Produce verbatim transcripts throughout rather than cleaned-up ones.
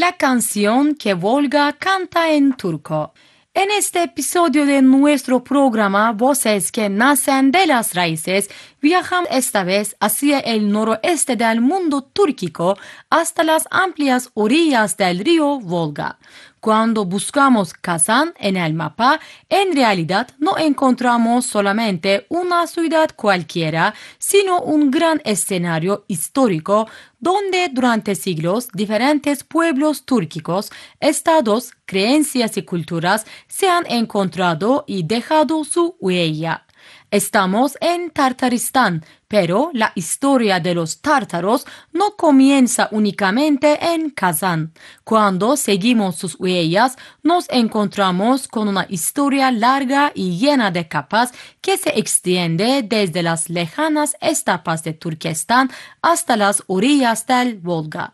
La canción que Volga canta en turco. En este episodio de nuestro programa Voces que nacen de las raíces, viajamos esta vez hacia el noroeste del mundo túrquico hasta las amplias orillas del río Volga. Cuando buscamos Kazán en el mapa, en realidad no encontramos solamente una ciudad cualquiera, sino un gran escenario histórico donde durante siglos diferentes pueblos túrquicos, estados, creencias y culturas se han encontrado y dejado su huella. Estamos en Tartaristán, pero la historia de los tártaros no comienza únicamente en Kazán. Cuando seguimos sus huellas, nos encontramos con una historia larga y llena de capas que se extiende desde las lejanas estepas de Turquestán hasta las orillas del Volga.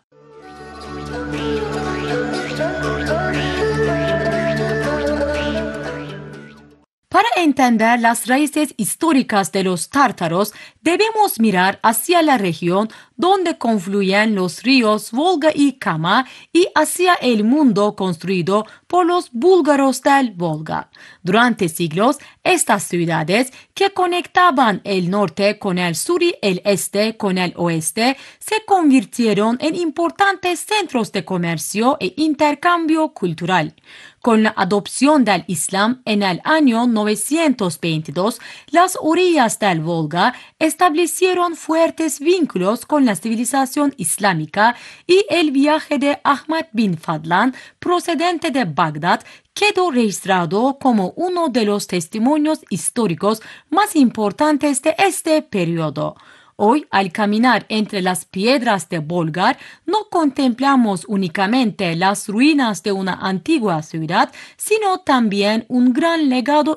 Para entender las raíces históricas de los tártaros, debemos mirar hacia la región donde confluyen los ríos Volga y Kama y hacia el mundo construido por los búlgaros del Volga. Durante siglos, estas ciudades, que conectaban el norte con el sur y el este con el oeste, se convirtieron en importantes centros de comercio e intercambio cultural. Con la adopción del Islam en el año novecientos veintidós, las orillas del Volga establecieron fuertes vínculos con la civilización islámica y el viaje de Ahmad bin Fadlan, procedente de Bagdad, quedó registrado como uno de los testimonios históricos más importantes de este periodo. Hoy, al caminar entre las piedras de Bolgar, no contemplamos únicamente las ruinas de una antigua ciudad, sino también un gran legado